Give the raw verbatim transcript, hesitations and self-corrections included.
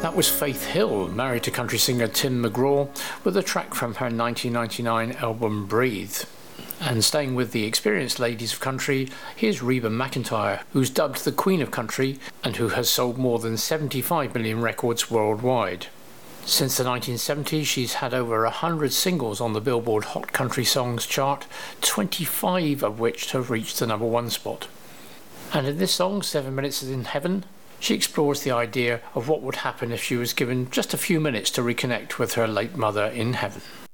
That was Faith Hill, married to country singer Tim McGraw, with a track from her nineteen ninety-nine album Breathe. And staying with the experienced ladies of country, here's Reba McEntire, who's dubbed the Queen of Country and who has sold more than seventy-five million records worldwide. Since the nineteen seventies, she's had over one hundred singles on the Billboard Hot Country Songs chart, twenty-five of which have reached the number one spot. And in this song, Seven Minutes in Heaven, she explores the idea of what would happen if she was given just a few minutes to reconnect with her late mother in heaven.